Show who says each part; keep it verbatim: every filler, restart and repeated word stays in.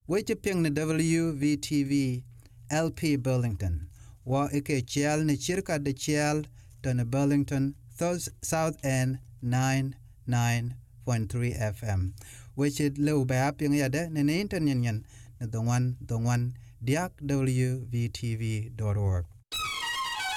Speaker 1: Wai che piang na W V T V L P Burlington. Wa ike chial ni chirka de chial to na Burlington South End nine nine point three F M. Wai che leu ba piang ya de na na internet yan na the one the one diak W V T V dot org.